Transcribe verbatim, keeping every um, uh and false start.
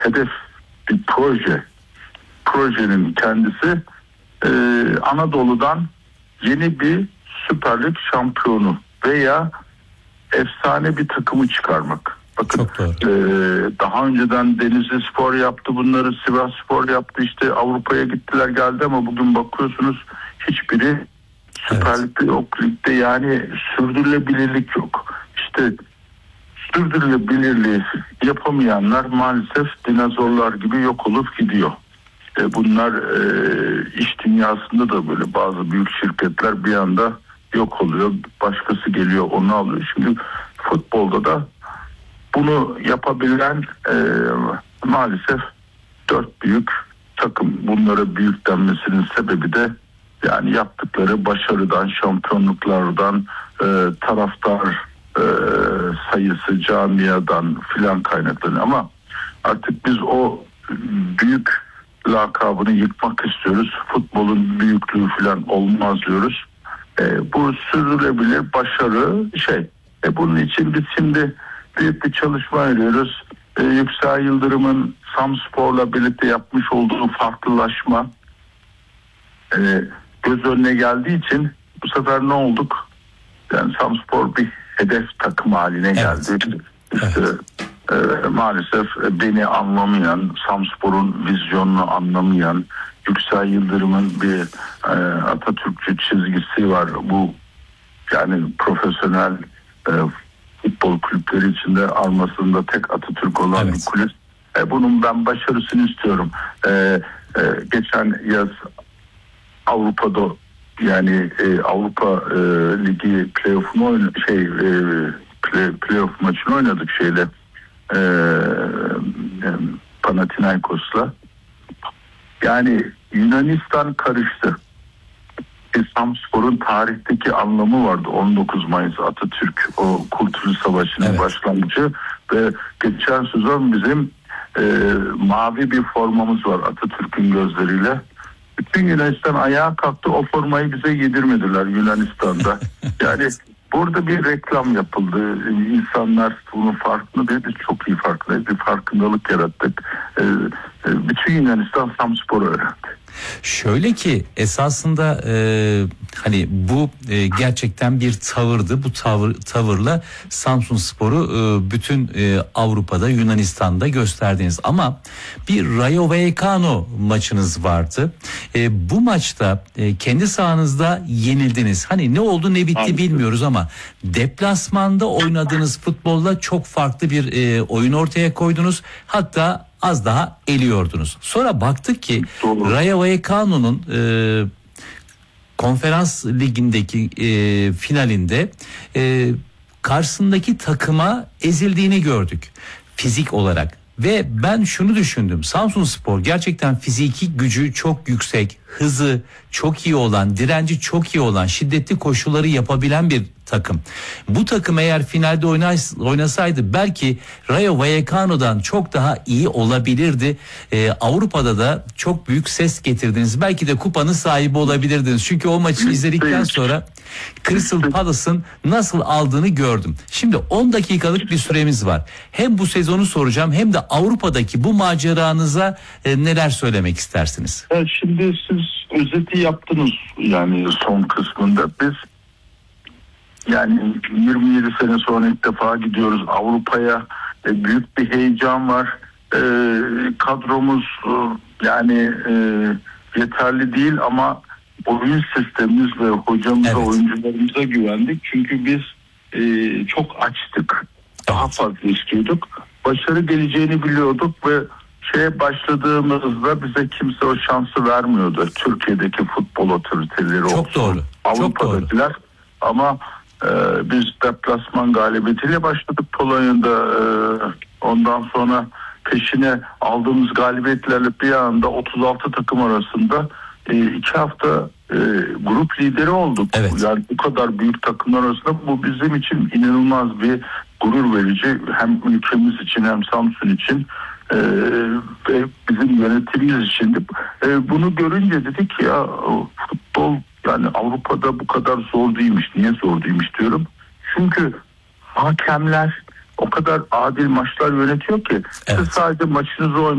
hedef, bir proje. Projenin kendisi e, Anadolu'dan yeni bir Süper Lig şampiyonu veya efsane bir takımı çıkarmak. Bakın e, daha önceden Denizli Spor yaptı bunları, Sivas Spor yaptı, işte Avrupa'ya gittiler geldi ama bugün bakıyorsunuz hiçbiri Süper evet. Lig'de yok, ligde yani sürdürülebilirlik yok. İşte sürdürülebilirliği yapamayanlar maalesef dinozorlar gibi yok olup gidiyor. E, bunlar e, iş dünyasında da böyle bazı büyük şirketler bir anda yok oluyor. Başkası geliyor onu alıyor. Şimdi futbolda da bunu yapabilen e, maalesef dört büyük takım. Bunlara büyük denmesinin sebebi de yani yaptıkları başarıdan, şampiyonluklardan, e, taraftar e, sayısı, camiadan filan kaynaklanıyor. Ama artık biz o büyük lakabını yıkmak istiyoruz. Futbolun büyüklüğü filan olmaz diyoruz. E, bu sürdürülebilir başarı şey. E, bunun için biz şimdi büyük bir çalışma ediyoruz. E, Yüksel Yıldırım'ın Samspor'la birlikte yapmış olduğu farklılaşma e, göz önüne geldiği için bu sefer ne olduk? Yani Samspor bir hedef takım haline geldi. Evet. İşte evet. E, maalesef beni anlamayan, Samspor'un vizyonunu anlamayan, Yüksel Yıldırım'ın bir e, Atatürkçü çizgisi var. Bu yani profesyonel e, futbol kulüpleri içinde armasında tek Atatürk olan evet. bir kulüp. E, bunun ben başarısını istiyorum. E, e, geçen yaz Avrupa'da yani e, Avrupa e, Ligi playoff'unu oynadık, şey e, play, playoff maçını oynadık şeyle e, e, Panathinaikos'la. Yani Yunanistan karıştı. Samspor'un tarihteki anlamı vardı. on dokuz Mayıs Atatürk o Kurtuluş Savaşı'nın evet. başlangıcı ve geçen sezon bizim e, mavi bir formamız var Atatürk'ün gözleriyle. Bütün Yunanistan ayağa kalktı, o formayı bize yedirmediler Yunanistan'da. Yani burada bir reklam yapıldı. İnsanlar bunun farkında değil, biz çok iyi farkındayız. Bir farkındalık yarattık. E, e, bütün Yunanistan Samspor'u öğrendi. Şöyle ki esasında e, hani bu e, gerçekten bir tavırdı. Bu tavır tavırla Samsunspor'u e, bütün e, Avrupa'da, Yunanistan'da gösterdiniz. Ama bir Rayo Vallecano maçınız vardı. E, bu maçta e, kendi sahanızda yenildiniz. Hani ne oldu ne bitti bilmiyoruz ama deplasmanda oynadığınız futbolla çok farklı bir e, oyun ortaya koydunuz. Hatta az daha eliyordunuz. Sonra baktık ki Rayo Vallecano'nun e, konferans ligindeki e, finalinde e, karşısındaki takıma ezildiğini gördük fizik olarak. Ve ben şunu düşündüm. Samsunspor gerçekten fiziki gücü çok yüksek, hızı çok iyi olan, direnci çok iyi olan, şiddetli koşuları yapabilen bir takım. Bu takım eğer finalde oynasaydı belki Rayo Vallecano'dan çok daha iyi olabilirdi. Ee, Avrupa'da da çok büyük ses getirdiniz. Belki de kupanın sahibi olabilirdiniz. Çünkü o maçı izledikten sonra Crystal Palace'ın nasıl aldığını gördüm. Şimdi on dakikalık bir süremiz var. Hem bu sezonu soracağım hem de Avrupa'daki bu maceranıza e, neler söylemek istersiniz? Evet, şimdi siz özeti yaptınız yani son kısmında. Biz yani yirmi yedi sene sonra ilk defa gidiyoruz Avrupa'ya. E, büyük bir heyecan var. E, kadromuz e, yani e, yeterli değil ama oyun sistemimiz ve hocamıza, evet. oyuncularımıza güvendik. Çünkü biz e, çok açtık. Daha fazla istiyorduk. Başarı geleceğini biliyorduk ve şeye başladığımızda bize kimse o şansı vermiyordu. Türkiye'deki futbol otoriteleri çok olsun, doğru. Avrupa'dakiler. Çok doğru. Ama e, biz deplasman galibiyetiyle başladık Polonya'da. E, ondan sonra peşine aldığımız galibiyetlerle bir anda otuz altı takım arasında e, iki hafta e, grup lideri olduk. Evet. Yani bu kadar büyük takımlar arasında bu bizim için inanılmaz bir gurur verici. Hem ülkemiz için hem Samsun için e, ve bizim yönetimimiz için de. E, bunu görünce dedik ya futbol yani Avrupa'da bu kadar zor değilmiş. Niye zor değilmiş diyorum. Çünkü hakemler o kadar adil maçlar yönetiyor ki evet. siz sadece maçınızı oynayın.